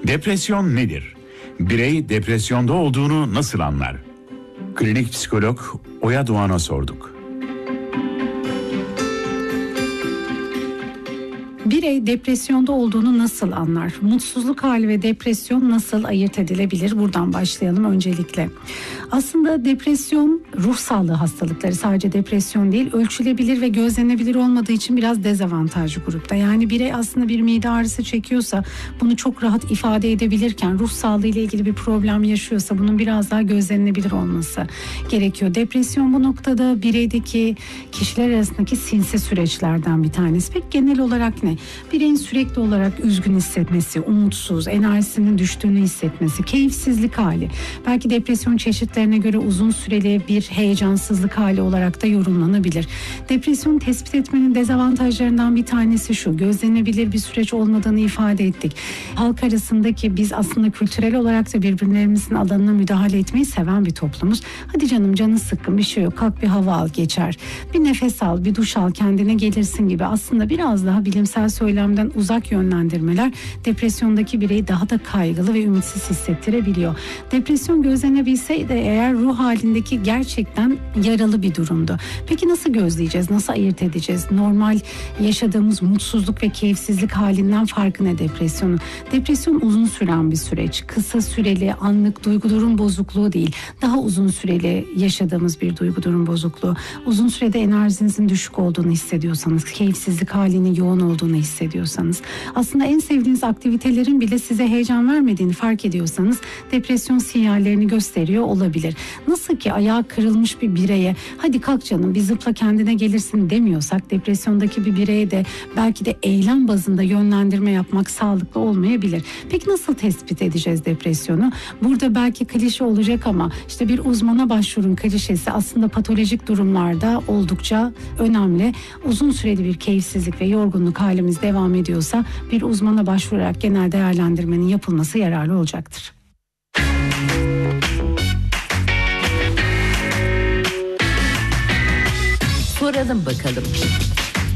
Depresyon nedir? Birey depresyonda olduğunu nasıl anlar? Klinik psikolog Oya Doğan'a sorduk. Birey depresyonda olduğunu nasıl anlar? Mutsuzluk hali ve depresyon nasıl ayırt edilebilir? Buradan başlayalım öncelikle. Aslında depresyon ruh sağlığı hastalıkları, sadece depresyon değil, ölçülebilir ve gözlenebilir olmadığı için biraz dezavantajlı grupta. Yani birey aslında bir mide ağrısı çekiyorsa bunu çok rahat ifade edebilirken ruh sağlığı ile ilgili bir problem yaşıyorsa bunun biraz daha gözlenebilir olması gerekiyor. Depresyon bu noktada bireydeki kişiler arasındaki sinsi süreçlerden bir tanesi. Peki genel olarak ne? Bireyin sürekli olarak üzgün hissetmesi, umutsuz, enerjisinin düştüğünü hissetmesi, keyifsizlik hali. Belki depresyon çeşitlerine göre uzun süreli bir heyecansızlık hali olarak da yorumlanabilir. Depresyonu tespit etmenin dezavantajlarından bir tanesi şu: gözlenebilir bir süreç olmadığını ifade ettik. Halk arasındaki biz aslında kültürel olarak da birbirlerimizin alanına müdahale etmeyi seven bir toplumuz. Hadi canım, canın sıkkın, bir şey yok, kalk bir hava al, geçer. Bir nefes al, bir duş al, kendine gelirsin gibi aslında biraz daha bilimsel söylemden uzak yönlendirmeler depresyondaki bireyi daha da kaygılı ve ümitsiz hissettirebiliyor. Depresyon gözlenebilse de eğer ruh halindeki gerçekten yaralı bir durumdu. Peki nasıl gözleyeceğiz? Nasıl ayırt edeceğiz? Normal yaşadığımız mutsuzluk ve keyifsizlik halinden farkı ne depresyonun? Depresyon uzun süren bir süreç. Kısa süreli, anlık duygu durum bozukluğu değil. Daha uzun süreli yaşadığımız bir duygu durum bozukluğu. Uzun sürede enerjinizin düşük olduğunu hissediyorsanız, keyifsizlik halinin yoğun olduğunu hissediyorsanız, aslında en sevdiğiniz aktivitelerin bile size heyecan vermediğini fark ediyorsanız depresyon sinyallerini gösteriyor olabilir. Nasıl ki ayağı kırılmış bir bireye hadi kalk canım bir zıpla kendine gelirsin demiyorsak, depresyondaki bir bireye de belki de eylem bazında yönlendirme yapmak sağlıklı olmayabilir. Peki nasıl tespit edeceğiz depresyonu? Burada belki klişe olacak ama işte bir uzmana başvurun klişesi aslında patolojik durumlarda oldukça önemli. Uzun süreli bir keyifsizlik ve yorgunluk halimiz devam ediyorsa bir uzmana başvurarak genel değerlendirmenin yapılması yararlı olacaktır. Soralım bakalım.